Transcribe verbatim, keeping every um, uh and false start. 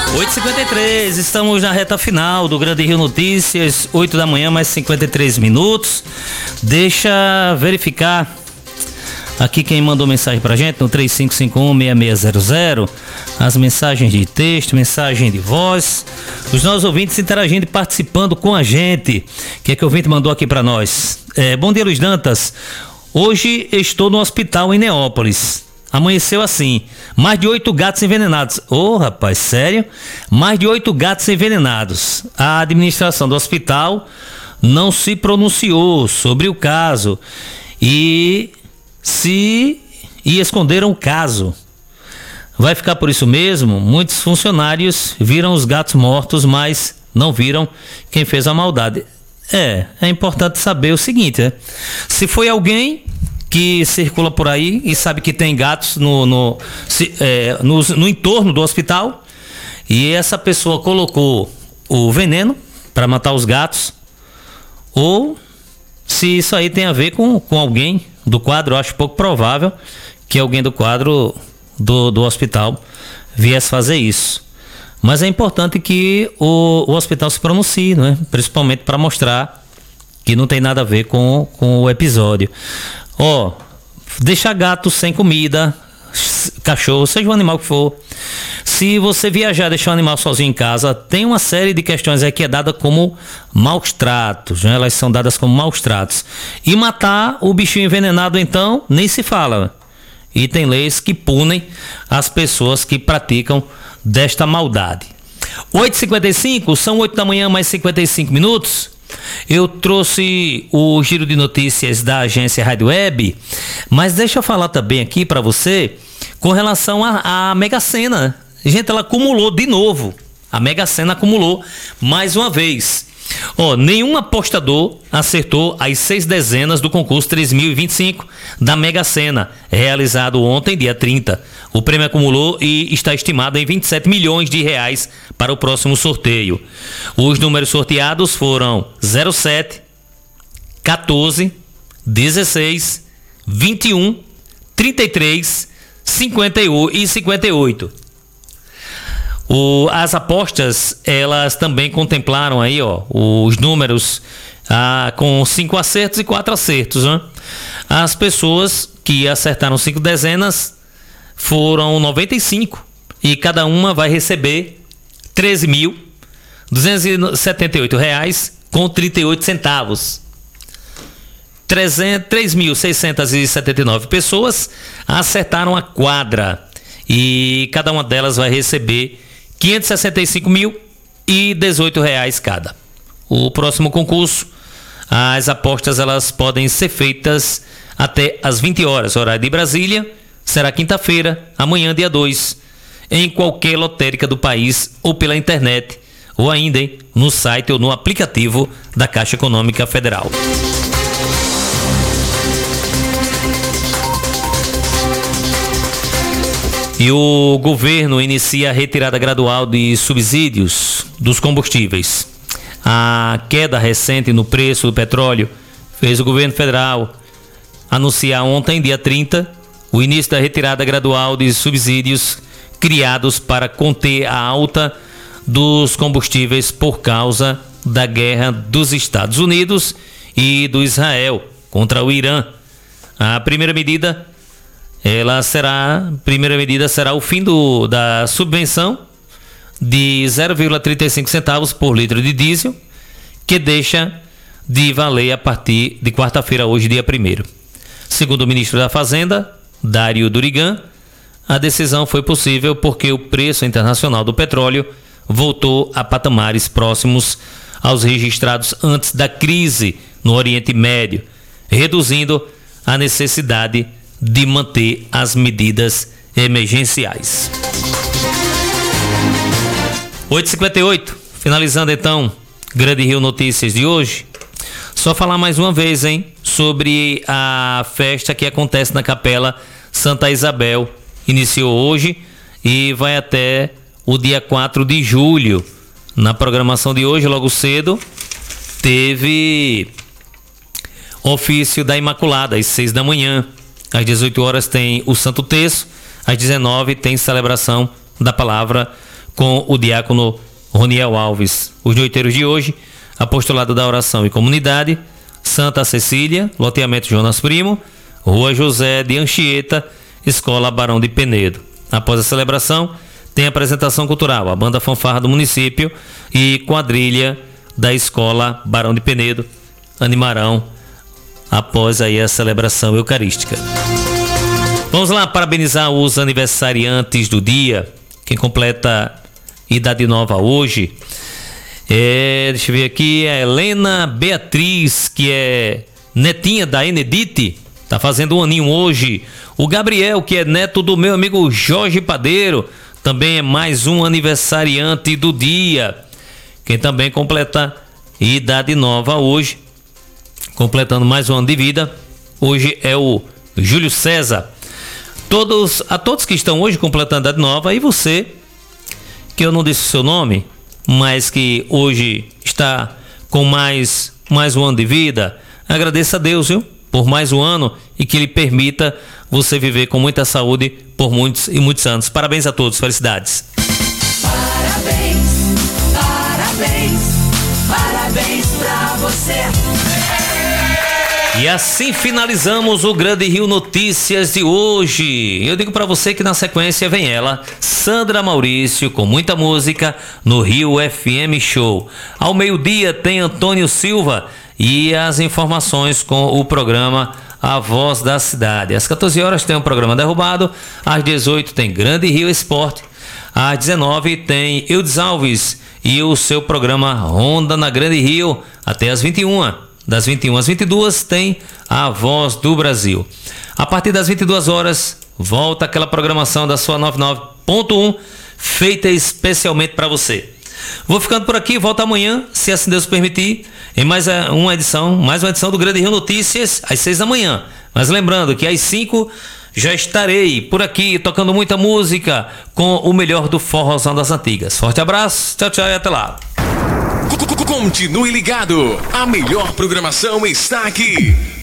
oito e cinquenta e três, estamos na reta final do Grande Rio Notícias, oito da manhã, mais cinquenta e três minutos. Deixa verificar aqui quem mandou mensagem pra gente no três cinco cinco um, seis seis zero zero, as mensagens de texto, mensagem de voz, os nossos ouvintes interagindo e participando com a gente. O que é que o ouvinte mandou aqui pra nós? É, bom dia, Luiz Dantas. Hoje estou no hospital em Neópolis. Amanheceu assim, mais de oito gatos envenenados. Ô, oh, rapaz, sério? Mais de oito gatos envenenados. A administração do hospital não se pronunciou sobre o caso e se e esconderam o caso. Vai ficar por isso mesmo? Muitos funcionários viram os gatos mortos, mas não viram quem fez a maldade. É, é importante saber o seguinte, né? Se foi alguém que circula por aí e sabe que tem gatos no, no, se, é, no, no entorno do hospital e essa pessoa colocou o veneno para matar os gatos, ou se isso aí tem a ver com, com alguém do quadro. Eu acho pouco provável que alguém do quadro do, do hospital viesse fazer isso. Mas é importante que o, o hospital se pronuncie, né? Principalmente para mostrar que não tem nada a ver com, com o episódio. Ó, oh, deixar gato sem comida, cachorro, seja o animal que for. Se você viajar e deixar o animal sozinho em casa, tem uma série de questões aí que é dada como maus tratos, né? Elas são dadas como maus tratos. E matar o bichinho envenenado, então, nem se fala. E tem leis que punem as pessoas que praticam desta maldade. oito e cinquenta e cinco, são oito da manhã, mais cinquenta e cinco minutos. Eu trouxe o giro de notícias da agência Rádio Web, mas deixa eu falar também aqui para você com relação à Mega Sena. Gente, ela acumulou de novo. A Mega Sena acumulou mais uma vez. Ó, nenhum apostador acertou as seis dezenas do concurso três mil e vinte e cinco da Mega Sena, realizado ontem, dia trinta. O prêmio acumulou e está estimado em vinte e sete milhões de reais para o próximo sorteio. Os números sorteados foram zero sete, quatorze, dezesseis, vinte e um, trinta e três, cinquenta e cinquenta e oito. O, as apostas, elas também contemplaram aí, ó, os números ah, com cinco acertos e quatro acertos, né? As pessoas que acertaram cinco dezenas foram noventa e cinco e cada uma vai receber treze mil duzentos e setenta e oito reais com trinta e oito centavos. três mil seiscentos e setenta e nove pessoas acertaram a quadra e cada uma delas vai receber quinhentos e sessenta e cinco mil e dezoito reais cada. O próximo concurso, as apostas elas podem ser feitas até às vinte horas, horário de Brasília. Será quinta-feira, amanhã, dia dois, em qualquer lotérica do país ou pela internet, ou ainda hein, no site ou no aplicativo da Caixa Econômica Federal. E o governo inicia a retirada gradual de subsídios dos combustíveis. A queda recente no preço do petróleo fez o governo federal anunciar ontem, dia trinta, o início da retirada gradual de subsídios criados para conter a alta dos combustíveis por causa da guerra dos Estados Unidos e do Israel contra o Irã. A primeira medida Ela será, primeira medida será o fim do, da subvenção de zero vírgula trinta e cinco centavos por litro de diesel, que deixa de valer a partir de quarta-feira, hoje, dia primeiro. Segundo o ministro da Fazenda, Dário Durigan, a decisão foi possível porque o preço internacional do petróleo voltou a patamares próximos aos registrados antes da crise no Oriente Médio, reduzindo a necessidade de manter as medidas emergenciais. oito e cinquenta e oito, finalizando então Grande Rio Notícias de hoje. Só falar mais uma vez, hein, sobre a festa que acontece na Capela Santa Isabel. Iniciou hoje e vai até o dia quatro de julho. Na programação de hoje, logo cedo, teve ofício da Imaculada às seis da manhã. Às dezoito horas tem o Santo Terço, às dezenove tem celebração da palavra com o diácono Roniel Alves. Os noiteiros de hoje: Apostolado da Oração e Comunidade, Santa Cecília, loteamento Jonas Primo, Rua José de Anchieta, Escola Barão de Penedo. Após a celebração, tem apresentação cultural, a banda fanfarra do município e quadrilha da Escola Barão de Penedo animarão após aí a celebração eucarística. Vamos lá parabenizar os aniversariantes do dia. Quem completa idade nova hoje é, deixa eu ver aqui, a Helena Beatriz, que é netinha da Enedite, tá fazendo um aninho hoje. O Gabriel, que é neto do meu amigo Jorge Padeiro, também é mais um aniversariante do dia. Quem também completa idade nova hoje, completando mais um ano de vida, hoje é o Júlio César. Todos, a todos que estão hoje completando idade nova, e você, que eu não disse o seu nome, mas que hoje está com mais, mais um ano de vida, agradeça a Deus, viu? Por mais um ano e que Ele permita você viver com muita saúde por muitos e muitos anos. Parabéns a todos, felicidades. Parabéns, parabéns, parabéns pra você. E assim finalizamos o Grande Rio Notícias de hoje. Eu digo para você que na sequência vem ela, Sandra Maurício, com muita música no Rio F M Show. Ao meio-dia tem Antônio Silva e as informações com o programa A Voz da Cidade. Às quatorze horas tem o programa Derrubado, às dezoito tem Grande Rio Esporte, às dezenove tem Eudes Alves e o seu programa Ronda na Grande Rio, até às vinte e uma. Das vinte e uma às vinte e duas tem A Voz do Brasil. A partir das vinte e duas horas, volta aquela programação da sua noventa e nove ponto um, feita especialmente para você. Vou ficando por aqui, volto amanhã, se assim Deus permitir, em mais uma edição, mais uma edição do Grande Rio Notícias, às seis da manhã. Mas lembrando que às cinco já estarei por aqui, tocando muita música, com o melhor do forrozão das antigas. Forte abraço, tchau, tchau e até lá. Continue ligado, a melhor programação está aqui.